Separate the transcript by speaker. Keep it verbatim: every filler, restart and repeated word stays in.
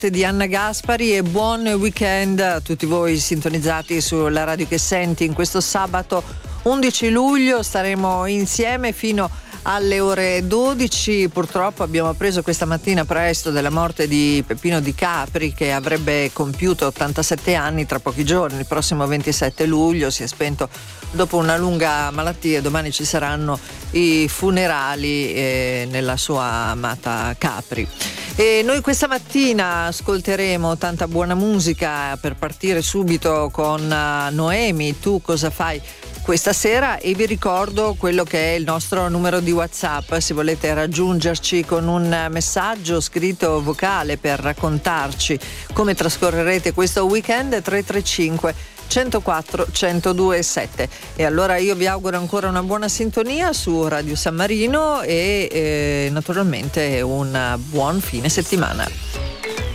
Speaker 1: di Anna Gaspari e buon weekend a tutti voi sintonizzati sulla radio che senti. In questo sabato undici luglio staremo insieme fino alle ore dodici. Purtroppo abbiamo appreso questa mattina presto della morte di Peppino Di Capri, che avrebbe compiuto ottantasette anni tra pochi giorni. Il prossimo ventisette luglio si è spento dopo una lunga malattia e domani ci saranno i funerali eh, nella sua amata Capri. E noi questa mattina ascolteremo tanta buona musica per partire subito con uh, Noemi, Tu cosa fai questa sera, e vi ricordo quello che è il nostro numero di WhatsApp se volete raggiungerci con un messaggio scritto o vocale per raccontarci come trascorrerete questo weekend. Tre tre cinque centoquattro centodue sette. E allora io vi auguro ancora una buona sintonia su Radio San Marino e eh, naturalmente un buon fine settimana.